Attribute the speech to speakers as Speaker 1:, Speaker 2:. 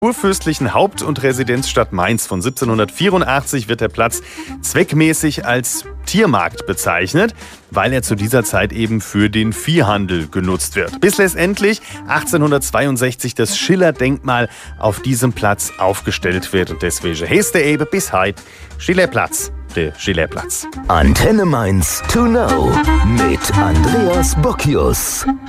Speaker 1: Kurfürstlichen Haupt- und Residenzstadt Mainz von 1784 wird der Platz zweckmäßig als Tiermarkt bezeichnet, weil er zu dieser Zeit eben für den Viehhandel genutzt wird. Bis letztendlich 1862 das Schiller-Denkmal auf diesem Platz aufgestellt wird. Und deswegen heißt er eben bis heute Schillerplatz, der Schillerplatz.
Speaker 2: Antenne Mainz to know mit Andreas Bocchius.